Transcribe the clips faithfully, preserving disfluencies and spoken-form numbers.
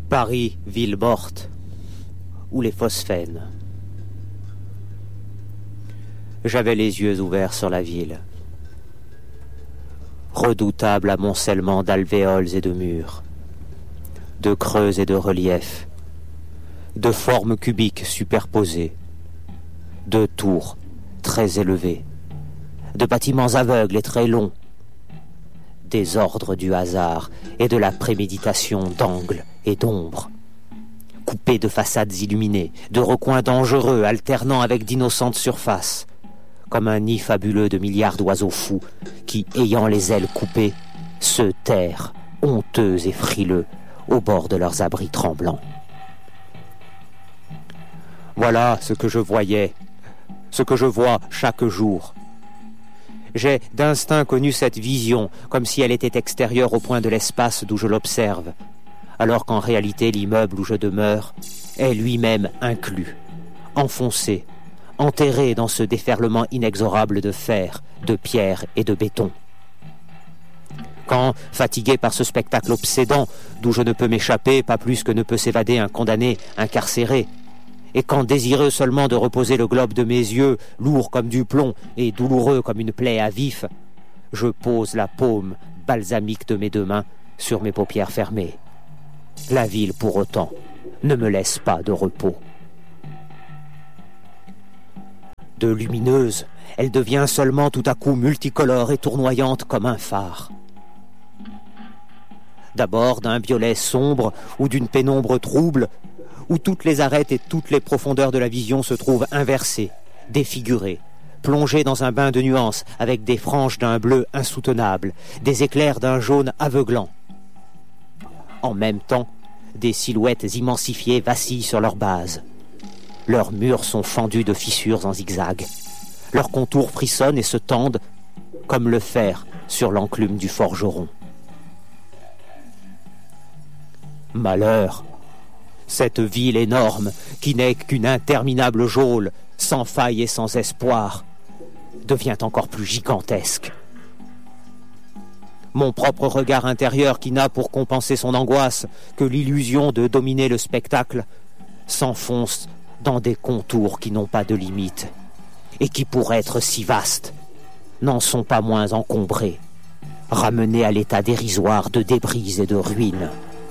Paris, ville morte, ou les phosphènes. J'avais les yeux ouverts sur la ville, redoutable amoncellement d'alvéoles et de murs, de creux et de reliefs, de formes cubiques superposées, de tours très élevées, de bâtiments aveugles et très longs, des ordres du hasard et de la préméditation d'angles et d'ombres, coupés de façades illuminées, de recoins dangereux alternant avec d'innocentes surfaces, comme un nid fabuleux de milliards d'oiseaux fous qui, ayant les ailes coupées, se terrent, honteux et frileux, au bord de leurs abris tremblants. Voilà ce que je voyais, ce que je vois chaque jour. J'ai d'instinct connu cette vision, comme si elle était extérieure au point de l'espace d'où je l'observe, alors qu'en réalité l'immeuble où je demeure est lui-même inclus, enfoncé, enterré dans ce déferlement inexorable de fer, de pierre et de béton. Quand, fatigué par ce spectacle obsédant, d'où je ne peux m'échapper, pas plus que ne peut s'évader un condamné incarcéré, et quand, désireux seulement de reposer le globe de mes yeux, lourd comme du plomb et douloureux comme une plaie à vif, je pose la paume balsamique de mes deux mains sur mes paupières fermées. La ville, pour autant, ne me laisse pas de repos. De lumineuse, elle devient seulement tout à coup multicolore et tournoyante comme un phare. D'abord d'un violet sombre ou d'une pénombre trouble, où toutes les arêtes et toutes les profondeurs de la vision se trouvent inversées, défigurées, plongées dans un bain de nuances avec des franges d'un bleu insoutenable, des éclairs d'un jaune aveuglant. En même temps, des silhouettes immensifiées vacillent sur leur base. Leurs murs sont fendus de fissures en zigzag. Leurs contours frissonnent et se tendent comme le fer sur l'enclume du forgeron. Malheur! Cette ville énorme, qui n'est qu'une interminable geôle, sans faille et sans espoir, devient encore plus gigantesque. Mon propre regard intérieur, qui n'a pour compenser son angoisse que l'illusion de dominer le spectacle, s'enfonce dans des contours qui n'ont pas de limite, et qui, pour être si vastes, n'en sont pas moins encombrés, ramenés à l'état dérisoire de débris et de ruines.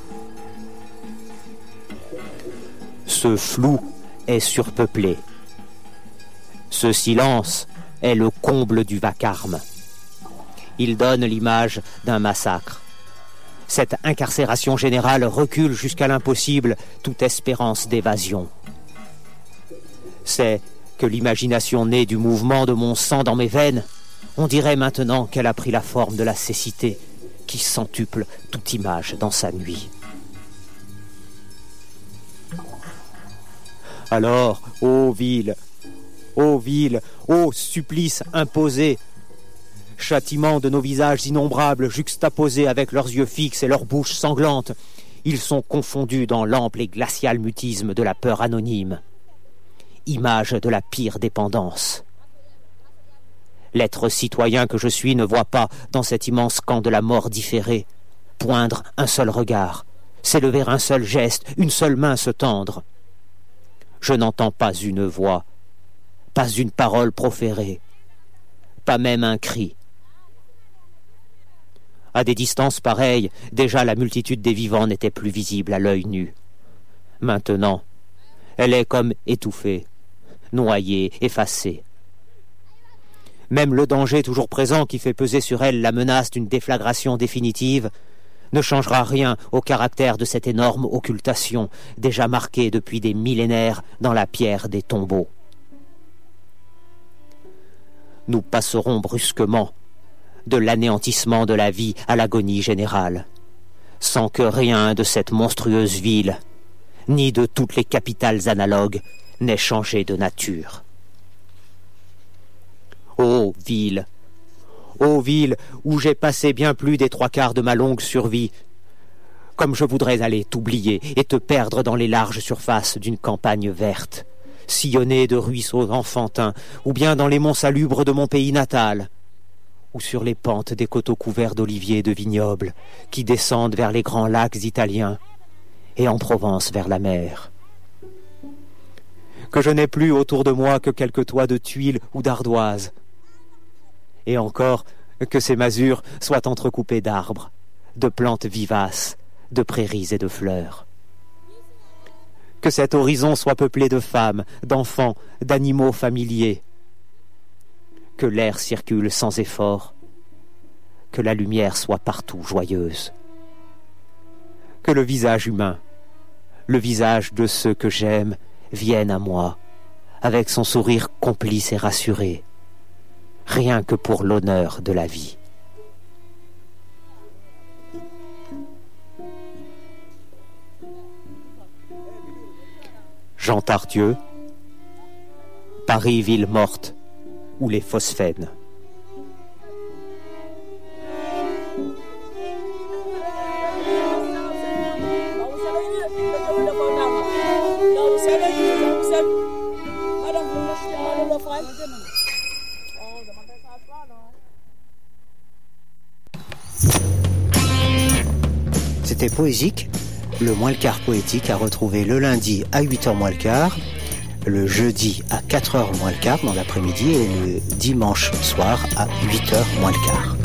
Ce flou est surpeuplé. Ce silence est le comble du vacarme. Il donne l'image d'un massacre. Cette incarcération générale recule jusqu'à l'impossible toute espérance d'évasion. C'est que l'imagination née du mouvement de mon sang dans mes veines, on dirait maintenant qu'elle a pris la forme de la cécité qui centuple toute image dans sa nuit. Alors, ô ville, ô ville, ô supplice imposé, châtiment de nos visages innombrables juxtaposés avec leurs yeux fixes et leurs bouches sanglantes, ils sont confondus dans l'ample et glacial mutisme de la peur anonyme, image de la pire dépendance. L'être citoyen que je suis ne voit pas, dans cet immense camp de la mort différée, poindre un seul regard, s'élever un seul geste, une seule main se tendre. Je n'entends pas une voix, pas une parole proférée, pas même un cri. À des distances pareilles, déjà la multitude des vivants n'était plus visible à l'œil nu. Maintenant, elle est comme étouffée, noyée, effacée. Même le danger toujours présent qui fait peser sur elle la menace d'une déflagration définitive ne changera rien au caractère de cette énorme occultation, déjà marquée depuis des millénaires dans la pierre des tombeaux. Nous passerons brusquement de l'anéantissement de la vie à l'agonie générale, sans que rien de cette monstrueuse ville, ni de toutes les capitales analogues, n'ait changé de nature. Ô ville! Ô ville où j'ai passé bien plus des trois quarts de ma longue survie, comme je voudrais aller t'oublier et te perdre dans les larges surfaces d'une campagne verte, sillonnée de ruisseaux enfantins, ou bien dans les monts salubres de mon pays natal, ou sur les pentes des coteaux couverts d'oliviers et de vignobles qui descendent vers les grands lacs italiens, et en Provence vers la mer. Que je n'ai plus autour de moi que quelques toits de tuiles ou d'ardoises. Et encore que ces masures soient entrecoupées d'arbres, de plantes vivaces, de prairies et de fleurs. Que cet horizon soit peuplé de femmes, d'enfants, d'animaux familiers. Que l'air circule sans effort. Que la lumière soit partout joyeuse. Que le visage humain, le visage de ceux que j'aime, vienne à moi, avec son sourire complice et rassuré, rien que pour l'honneur de la vie. Jean Tardieu, Paris, ville morte, ou les phosphènes. C'était Poésique, le moins le quart poétique à retrouver le lundi à huit heures moins le quart, le jeudi à quatre heures moins le quart dans l'après-midi et le dimanche soir à huit heures moins le quart.